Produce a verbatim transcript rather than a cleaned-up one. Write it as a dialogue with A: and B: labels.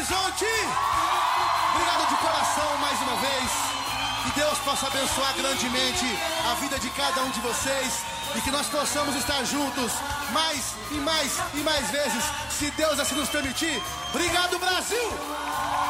A: Horizonte! Obrigado de coração mais uma vez. Que Deus possa abençoar grandemente a vida de cada um de vocês e que nós possamos estar juntos mais e mais e mais vezes, se Deus assim nos permitir. Obrigado, Brasil!